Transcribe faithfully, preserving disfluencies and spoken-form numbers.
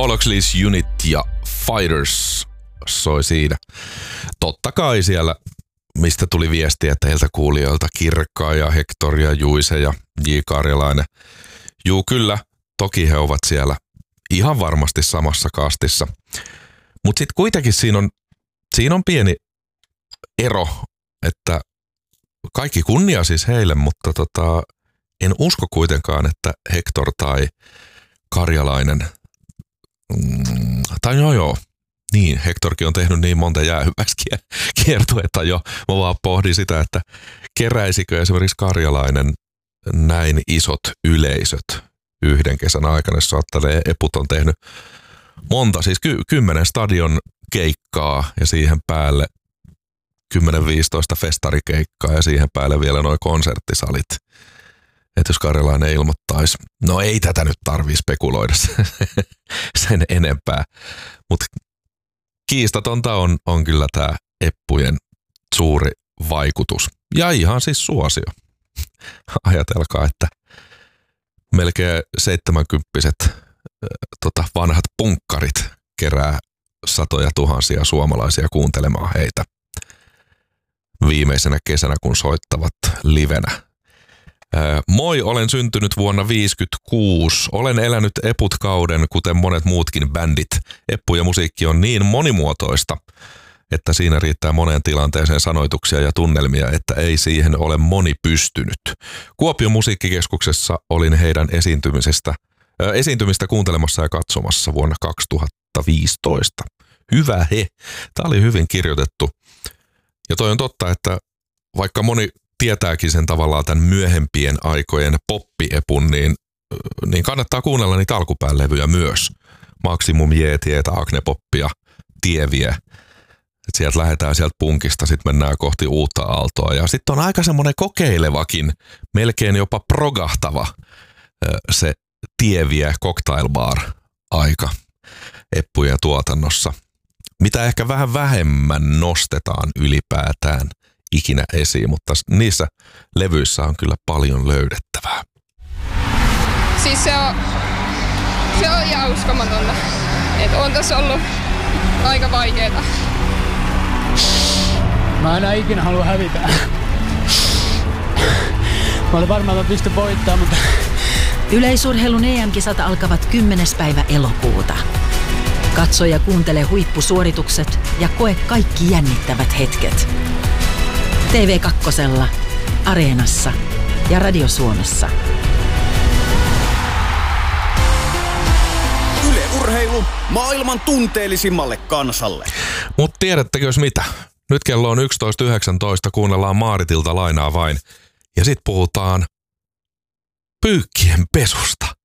All Oxley's Unit ja Fighters soi siinä. Totta kai siellä, mistä tuli viestiä, että heiltä kuulijoilta Kirkkaa ja Hector ja Juise ja J. Karjalainen. Juu, kyllä, toki he ovat siellä ihan varmasti samassa kastissa. Mutta sitten kuitenkin siinä on, siinä on pieni ero, että kaikki kunnia siis heille, mutta tota, en usko kuitenkaan, että Hector tai Karjalainen, mm, tai joo joo, niin, Hectorkin on tehnyt niin monta jäähyväksi kiertuetta jo. Mä vaan pohdin sitä, että keräisikö esimerkiksi Karjalainen näin isot yleisöt yhden kesän aikana, jos saattelee, Eput on tehnyt monta, siis ky- kymmenen stadion keikkaa ja siihen päälle kymmenen viisitoista festarikeikkaa ja siihen päälle vielä nuo konserttisalit. Että jos Karjalainen ilmoittaisi, no ei tätä nyt tarvii spekuloida sen enempää, mutta kiistatonta on, on kyllä tämä Eppujen suuri vaikutus. Ja ihan siis suosio. Ajatelkaa, että melkein seitsemänkymppiset äh, tota, vanhat punkkarit kerää satoja tuhansia suomalaisia kuuntelemaan heitä viimeisenä kesänä, kun soittavat livenä. Äh, moi, olen syntynyt vuonna viisikymmentäkuusi. Olen elänyt Eput-kauden, kuten monet muutkin bändit. Eppu ja musiikki on niin monimuotoista, että siinä riittää moneen tilanteeseen sanoituksia ja tunnelmia, että ei siihen ole moni pystynyt. Kuopion musiikkikeskuksessa olin heidän esiintymisestä, äh, esiintymistä kuuntelemassa ja katsomassa vuonna kaksituhattaviisitoista. Hyvä he. Tämä oli hyvin kirjoitettu. Ja toi on totta, että vaikka moni tietääkin sen tavallaan tämän myöhempien aikojen poppiepun, niin, niin kannattaa kuunnella niitä alkupään levyjä myös. Maximum Jeetietä, Agnepoppia, Tieviä. Et sieltä lähdetään sieltä punkista, sitten mennään kohti uutta aaltoa. Ja sitten on aika semmoinen kokeilevakin, melkein jopa progahtava se Tieviä cocktail bar aika Eppujen tuotannossa. Mitä ehkä vähän vähemmän nostetaan ylipäätään ikinä esiin, mutta niissä levyissä on kyllä paljon löydettävää. Siis se on, se on ihan uskomatonta. Että on tässä ollut aika vaikeeta. Mä enää ikinä halua hävitä. Mä olin varmaan, että mä pystyn voittamaan, mutta... Yleisurheilun E M-kisat alkavat kymmenes päivä elokuuta. Katso ja kuuntele huippusuoritukset ja koe kaikki jännittävät hetket. T V kaksi, Areenassa ja Radio Suomessa. Yle Urheilu maailman tunteellisimmalle kansalle. Mutta tiedättekö jos mitä? Nyt kello on yksitoista yhdeksäntoista, kuunnellaan Maaritilta Lainaa vain. Ja sit puhutaan pyykkien pesusta.